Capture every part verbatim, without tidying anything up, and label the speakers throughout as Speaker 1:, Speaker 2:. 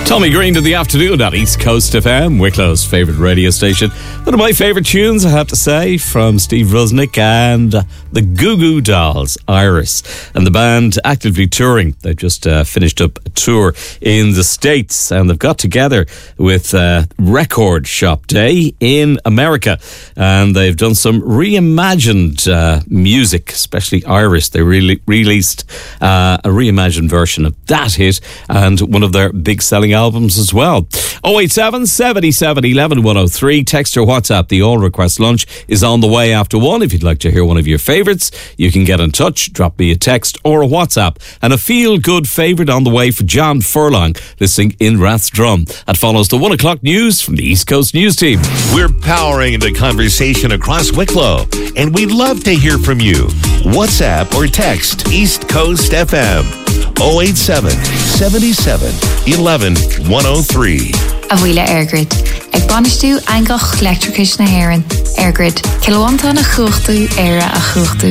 Speaker 1: Tommy Green to the afternoon at East Coast F M, Wicklow's favourite radio station. One of my favourite tunes, I have to say, from Steve Rusnick and the Goo Goo Dolls, Iris. And the band actively touring. They've just uh, finished up a tour in the States, and they've got together with uh, Record Shop Day in America. And they've done some reimagined uh, music, especially Iris. They re- released uh, a reimagined version of that hit and one of their big selling albums as well. oh eight seven, seven seven, one one, one oh three. Text or WhatsApp. The All Request Lunch is on the way after one. If you'd like to hear one of your favourites, you can get in touch. Drop me a text or a WhatsApp. And a feel-good favourite on the way for John Furlong, listening in Rathdrum. That follows the one o'clock news from the East Coast News Team.
Speaker 2: We're powering the conversation across Wicklow, and we'd love to hear from you. WhatsApp or text East Coast F M oh eight seven, seven seven, one one, one oh three.
Speaker 3: A bhfuile Airgrid. Ag banistú aingach electricus na haireann. Airgrid. Kilowanta na chuachtu, era a chuachtu.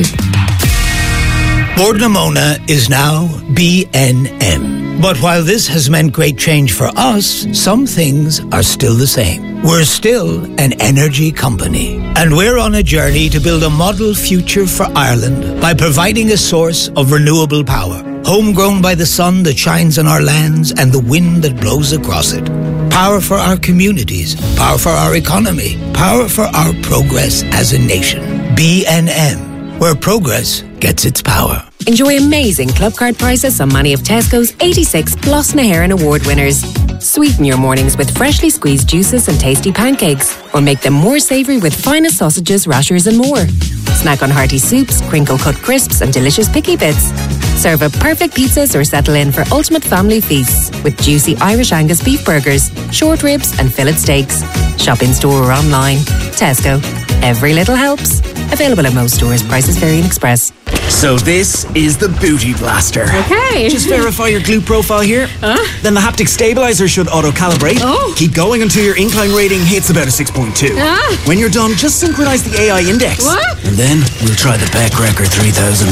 Speaker 4: Bord na Móna is now B N M. But while this has meant great change for us, some things are still the same. We're still an energy company. And we're on a journey to build a model future for Ireland by providing a source of renewable power. Homegrown by the sun that shines on our lands and the wind that blows across it. Power for our communities, power for our economy, power for our progress as a nation. B N M, where progress gets its power.
Speaker 5: Enjoy amazing club card prices on many of Tesco's eighty-six Plus na HÉireann award winners. Sweeten your mornings with freshly squeezed juices and tasty pancakes, or make them more savoury with finest sausages, rashers and more. Snack on hearty soups, crinkle-cut crisps and delicious picky bits. Serve up perfect pizzas or settle in for ultimate family feasts with juicy Irish Angus beef burgers, short ribs and fillet steaks. Shop in store or online. Tesco. Every little helps. Available at most stores. Prices vary in Express.
Speaker 6: So this is the Booty Blaster.
Speaker 7: Okay.
Speaker 6: Just verify your glute profile here.
Speaker 7: Huh?
Speaker 6: Then the haptic stabilizer should auto-calibrate.
Speaker 7: Oh.
Speaker 6: Keep going until your incline rating hits about a six point two.
Speaker 7: Ah.
Speaker 6: When you're done, just synchronize the A I index.
Speaker 7: What?
Speaker 6: And then we'll try the Beck Record three thousand.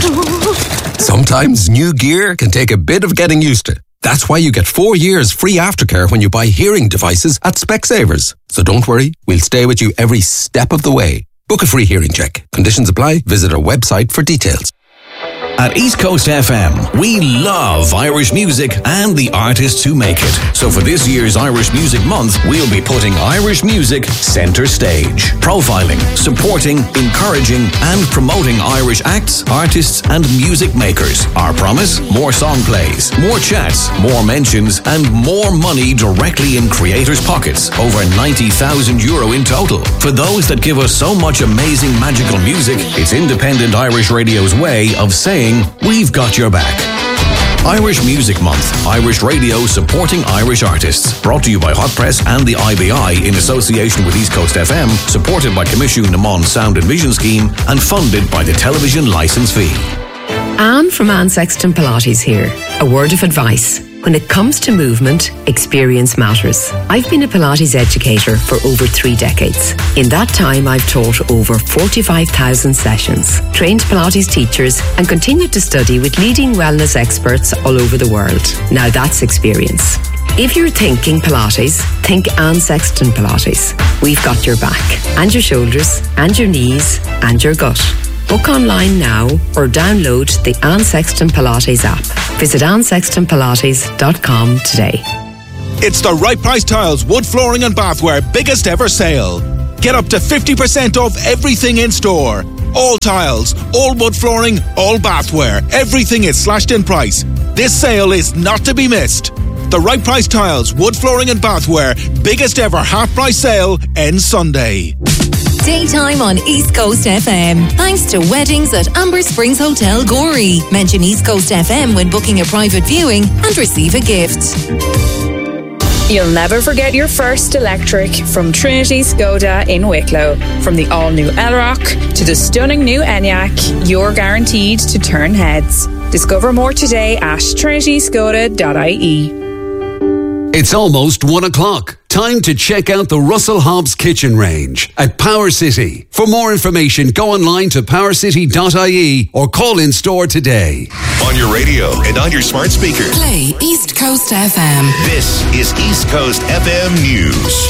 Speaker 8: Sometimes new gear can take a bit of getting used to. That's why you get four years free aftercare when you buy hearing devices at Specsavers. So don't worry, we'll stay with you every step of the way. Book a free hearing check. Conditions apply. Visit our website for details.
Speaker 9: At East Coast F M, we love Irish music and the artists who make it. So for this year's Irish Music Month, we'll be putting Irish music centre stage. Profiling, supporting, encouraging and promoting Irish acts, artists and music makers. Our promise? More song plays, more chats, more mentions and more money directly in creators' pockets. Over ninety thousand euro in total. For those that give us so much amazing magical music, it's Independent Irish Radio's way of saying we've got your back. Irish Music Month. Irish Radio supporting Irish artists. Brought to you by Hot Press and the I B I in association with East Coast F M. Supported by Commission na Mon Sound and Vision Scheme and funded by the television licence fee.
Speaker 5: Anne from Anne Sexton Pilates here. A word of advice. When it comes to movement, experience matters. I've been a Pilates educator for over three decades. In that time, I've taught over forty-five thousand sessions, trained Pilates teachers, and continued to study with leading wellness experts all over the world. Now that's experience. If you're thinking Pilates, think Anne Sexton Pilates. We've got your back, and your shoulders, and your knees, and your gut. Book online now or download the Anne Sexton Pilates app. Visit anne sexton pilates dot com today.
Speaker 10: It's the Right Price Tiles wood flooring and bathware biggest ever sale. Get up to fifty percent off everything in store. All tiles, all wood flooring, all bathware. Everything is slashed in price. This sale is not to be missed. The Right Price Tiles wood flooring and bathware biggest ever half price sale ends Sunday.
Speaker 11: Daytime on East Coast F M. Thanks to weddings at Amber Springs Hotel Gorey. Mention East Coast F M when booking a private viewing and receive a gift.
Speaker 12: You'll never forget your first electric from Trinity Skoda in Wicklow. From the all-new Elrock to the stunning new Enyaq, you're guaranteed to turn heads. Discover more today at trinity skoda dot I E.
Speaker 9: It's almost one o'clock.
Speaker 7: time to check out the Russell Hobbs kitchen range at Power City. For more information, go online to power city dot I E or call in store today.
Speaker 2: On your radio and on your smart speaker.
Speaker 11: Play East Coast F M.
Speaker 2: This is East Coast F M News.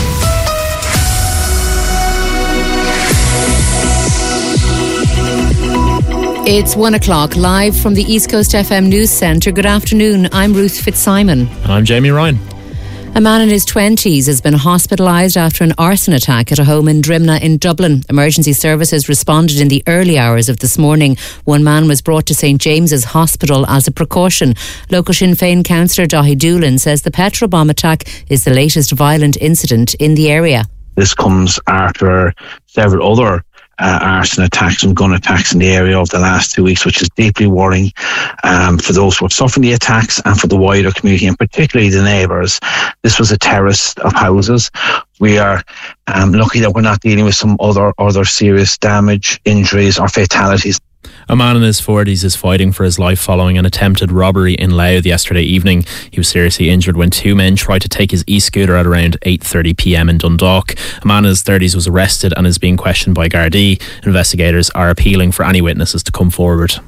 Speaker 13: It's one o'clock, live from the East Coast F M News Centre. Good afternoon, I'm Ruth Fitzsimon.
Speaker 14: And I'm Jamie Ryan.
Speaker 13: A man in his twenties has been hospitalised after an arson attack at a home in Drimna in Dublin. Emergency services responded in the early hours of this morning. One man was brought to St James's Hospital as a precaution. Local Sinn Féin councillor Dahi Doolan says the petrol bomb attack is the latest violent incident in the area.
Speaker 15: This comes after several other Uh, arson attacks and gun attacks in the area over the last two weeks, which is deeply worrying um, for those who are suffering the attacks and for the wider community, and particularly the neighbours. This was a terrace of houses. We are um, lucky that we're not dealing with some other other serious damage, injuries or fatalities.
Speaker 14: A man in his forties is fighting for his life following an attempted robbery in Louth yesterday evening. He was seriously injured when two men tried to take his e-scooter at around eight thirty p m in Dundalk. A man in his thirties was arrested and is being questioned by Gardaí. Investigators are appealing for any witnesses to come forward.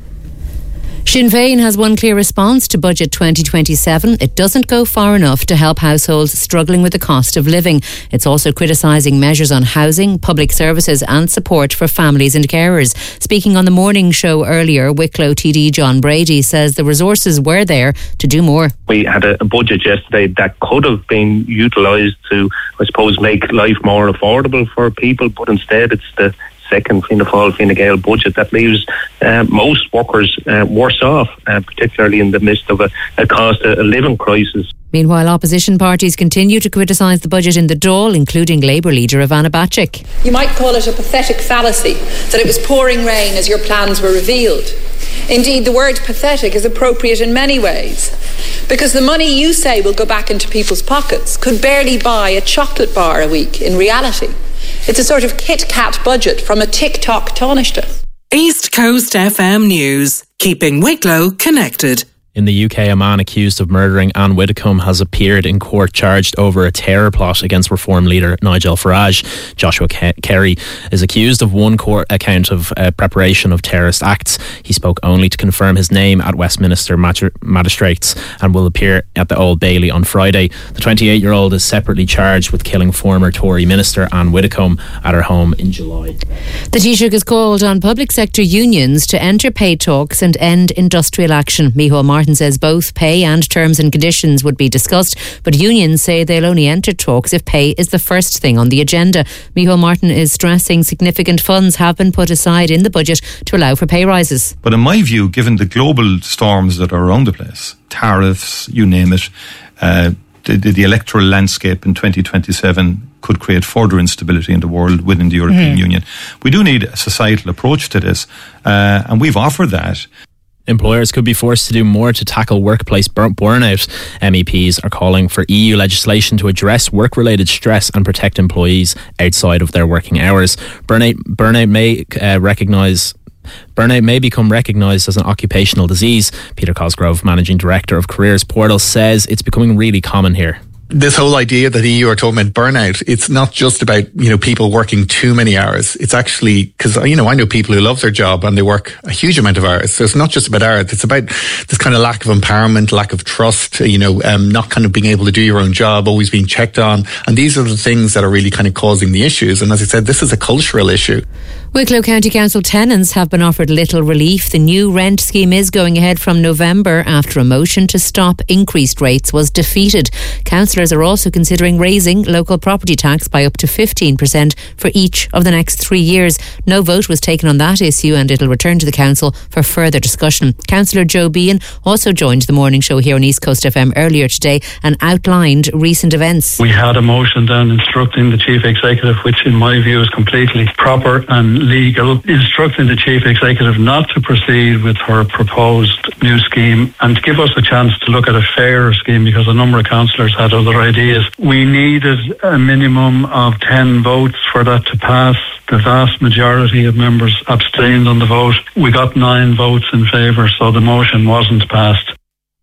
Speaker 13: Sinn Féin has one clear response to Budget twenty twenty-seven. It doesn't go far enough to help households struggling with the cost of living. It's also criticising measures on housing, public services and support for families and carers. Speaking on the morning show earlier, Wicklow T D John Brady says the resources were there to do more.
Speaker 16: We had a budget yesterday that could have been utilised to, I suppose, make life more affordable for people, but instead it's the second Fianna Fáil Fine Gael budget that leaves uh, most workers uh, worse off, uh, particularly in the midst of a, a cost of a living crisis.
Speaker 13: Meanwhile, opposition parties continue to criticise the budget in the Dáil, including Labour leader Ivana Bacik.
Speaker 17: You might call it a pathetic fallacy that it was pouring rain as your plans were revealed. Indeed, the word pathetic is appropriate in many ways, because the money you say will go back into people's pockets could barely buy a chocolate bar a week in reality. It's a sort of Kit Kat budget from a TikTok Taoiseach.
Speaker 11: East Coast F M News, keeping Wicklow connected.
Speaker 14: In the U K, a man accused of murdering Anne Widdecombe has appeared in court charged over a terror plot against Reform leader Nigel Farage. Joshua Ke- Kerry is accused of one court account of uh, preparation of terrorist acts. He spoke only to confirm his name at Westminster Mag- Magistrates and will appear at the Old Bailey on Friday. The twenty-eight-year-old is separately charged with killing former Tory minister Anne Widdecombe at her home in July.
Speaker 13: The Taoiseach has called on public sector unions to enter pay talks and end industrial action. Micheál Martin says both pay and terms and conditions would be discussed, but unions say they'll only enter talks if pay is the first thing on the agenda. Micheál Martin is stressing significant funds have been put aside in the budget to allow for pay rises.
Speaker 18: But in my view, given the global storms that are around the place, tariffs, you name it, uh, the, the, the electoral landscape in twenty twenty-seven could create further instability in the world within the European mm. Union. We do need a societal approach to this, uh, and we've offered that.
Speaker 14: Employers could be forced to do more to tackle workplace burn- burnout. M E Ps are calling for E U legislation to address work-related stress and protect employees outside of their working hours. Burnout, burnout may uh, recognise Burnout may become recognised as an occupational disease. Peter Cosgrove, Managing Director of Careers Portal, says it's becoming really common here.
Speaker 19: This whole idea that E U are talking about burnout, it's not just about, you know, people working too many hours. It's actually, because, you know, I know people who love their job and they work a huge amount of hours. So it's not just about hours. It's about this kind of lack of empowerment, lack of trust, you know, um, not kind of being able to do your own job, always being checked on. And these are the things that are really kind of causing the issues. And as I said, this is a cultural issue.
Speaker 13: Wicklow County Council tenants have been offered little relief. The new rent scheme is going ahead from November after a motion to stop increased rates was defeated. Councillors are also considering raising local property tax by up to fifteen percent for each of the next three years. No vote was taken on that issue and it'll return to the council for further discussion. Councillor Joe Behan also joined the morning show here on East Coast F M earlier today and outlined recent events.
Speaker 20: We had a motion then instructing the Chief Executive, which in my view is completely proper and legal, instructing the Chief Executive not to proceed with her proposed new scheme and to give us a chance to look at a fairer scheme, because a number of councillors had other ideas. We needed a minimum of ten votes for that to pass. The vast majority of members abstained on the vote. We got nine votes in favour, so the motion wasn't passed.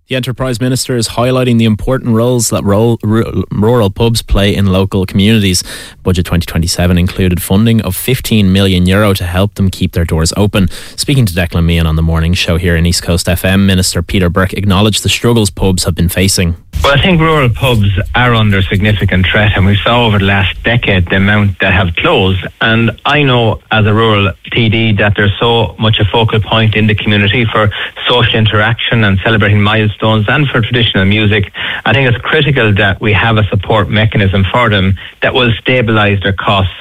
Speaker 14: The Enterprise Minister is highlighting the important roles that rural, rural pubs play in local communities. Budget twenty twenty-seven included funding of fifteen million euro to help them keep their doors open. Speaking to Declan Meehan on the morning show here in East Coast F M, Minister Peter Burke acknowledged the struggles pubs have been facing.
Speaker 21: Well, I think rural pubs are under significant threat, and we saw over the last decade the amount that have closed. And I know as a rural T D that there's so much a focal point in the community for social interaction and celebrating milestones and for traditional music. I think it's critical that we have a support mechanism for them that will stabilise their costs.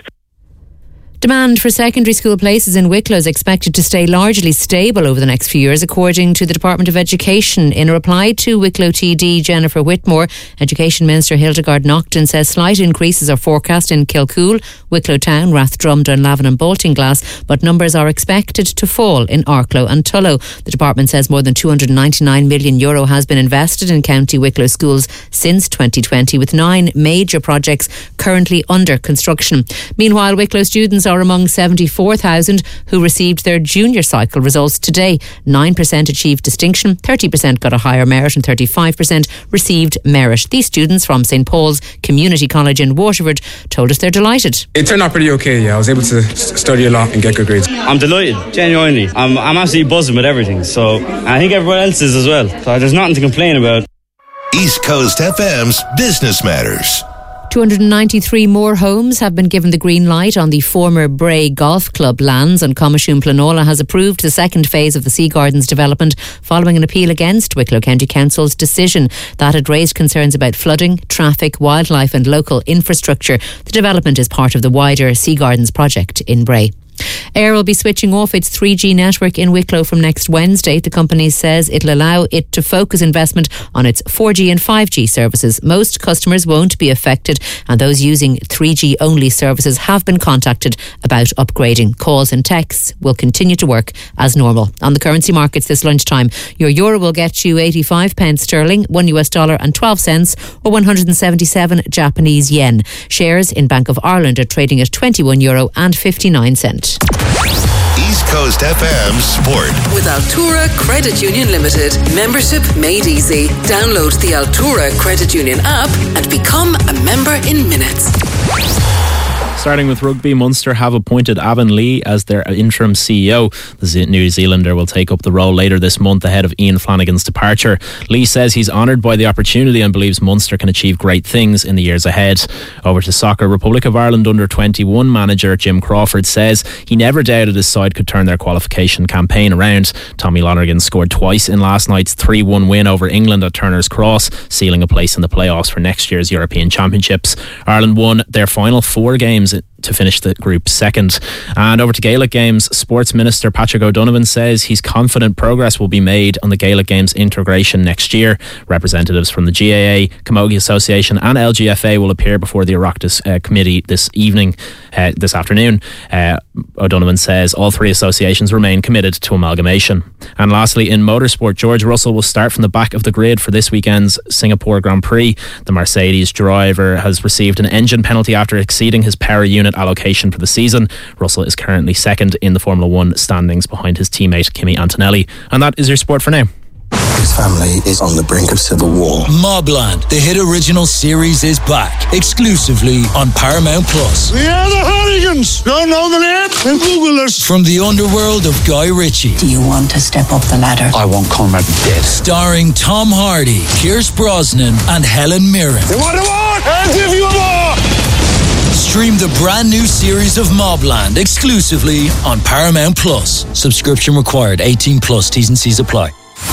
Speaker 13: Demand for secondary school places in Wicklow is expected to stay largely stable over the next few years, according to the Department of Education. In a reply to Wicklow T D Jennifer Whitmore, Education Minister Hildegard Naughton says slight increases are forecast in Kilcool, Wicklow Town, Rathdrum, Dunlavin and Boltinglass, but numbers are expected to fall in Arklow and Tullow. The department says more than two hundred ninety-nine million euro has been invested in County Wicklow schools since twenty twenty, with nine major projects currently under construction. Meanwhile, Wicklow students are among seventy-four thousand who received their junior cycle results today. nine percent achieved distinction, thirty percent got a higher merit and thirty-five percent received merit. These students from St Paul's Community College in Waterford told us they're delighted.
Speaker 22: It turned out pretty okay, yeah. I was able to s- study a lot and get good grades.
Speaker 23: I'm delighted, genuinely. I'm, I'm absolutely buzzing with everything, so I think everyone else is as well. So there's nothing to complain about.
Speaker 2: East Coast F M's Business Matters.
Speaker 13: two hundred ninety-three more homes have been given the green light on the former Bray Golf Club lands, and Comishún Planola has approved the second phase of the Sea Gardens development following an appeal against Wicklow County Council's decision that had raised concerns about flooding, traffic, wildlife and local infrastructure. The development is part of the wider Sea Gardens project in Bray. Air will be switching off its three G network in Wicklow from next Wednesday. The company says it'll allow it to focus investment on its four G and five G services. Most customers won't be affected, and those using three G only services have been contacted about upgrading. Calls and texts will continue to work as normal. On the currency markets this lunchtime, your euro will get you eighty-five pence sterling, one U S dollar and twelve cents, or one hundred seventy-seven Japanese yen. Shares in Bank of Ireland are trading at twenty-one euro and fifty-nine cents.
Speaker 2: East Coast F M Sport.
Speaker 24: With Altura Credit Union Limited. Membership made easy. Download the Altura Credit Union app and become a member in minutes.
Speaker 14: Starting with rugby, Munster have appointed Avon Lee as their interim C E O. The New Zealander will take up the role later this month ahead of Ian Flanagan's departure. Lee says he's honoured by the opportunity and believes Munster can achieve great things in the years ahead. Over to soccer, Republic of Ireland under twenty-one manager Jim Crawford says he never doubted his side could turn their qualification campaign around. Tommy Lonergan scored twice in last night's three one win over England at Turner's Cross, sealing a place in the playoffs for next year's European Championships. Ireland won their final four games to finish the group second. And over to Gaelic Games, Sports Minister Patrick O'Donovan says he's confident progress will be made on the Gaelic Games integration next year. Representatives from the G A A, Camogie Association and L G F A will appear before the Oireachtas uh, committee this evening, uh, this afternoon. Uh, O'Donovan says all three associations remain committed to amalgamation. And lastly, in motorsport, George Russell will start from the back of the grid for this weekend's Singapore Grand Prix. The Mercedes driver has received an engine penalty after exceeding his power unit allocation for the season. Russell is currently second in the Formula One standings behind his teammate Kimi Antonelli. And that is your sport for now.
Speaker 25: His family is on the brink of civil war.
Speaker 26: Mobland, the hit original series, is back exclusively on Paramount Plus.
Speaker 27: We are the Hooligans. Don't know the name? And Google us.
Speaker 26: From the underworld of Guy Ritchie.
Speaker 28: Do you want to step up the ladder?
Speaker 26: I want Conrad dead. Starring Tom Hardy, Pierce Brosnan, and Helen Mirren.
Speaker 27: You want a war? I'll give you a war.
Speaker 26: Stream the brand new series of Mobland exclusively on Paramount Plus. Subscription required. eighteen plus. T's and C's apply.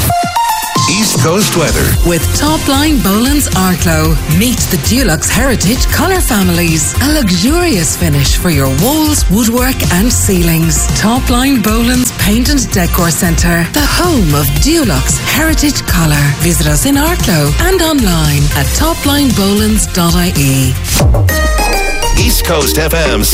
Speaker 2: East Coast weather.
Speaker 24: With Topline Boland's Arklow. Meet the Dulux Heritage colour families. A luxurious finish for your walls, woodwork and ceilings. Topline Boland's Paint and Decor Centre. The home of Dulux Heritage Colour. Visit us in Arklow and online at topline bolands dot I E.
Speaker 2: East Coast F M's